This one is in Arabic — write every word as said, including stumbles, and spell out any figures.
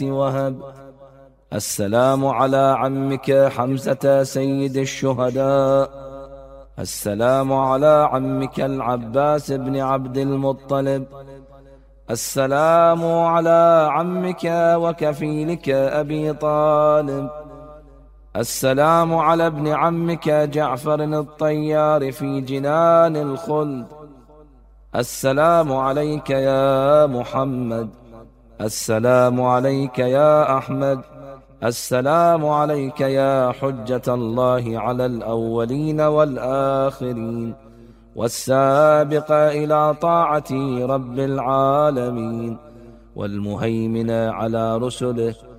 وهب. السلام على عمك حمزة سيد الشهداء. السلام على عمك العباس بن عبد المطلب. السلام على عمك وكفيلك أبي طالب. السلام على ابن عمك جعفر الطيار في جنان الخلد. السلام عليك يا محمد. السلام عليك يا أحمد. السلام عليك يا حجة الله على الأولين والآخرين، والسابق إلى طاعة رب العالمين، والمهيمن على رسله،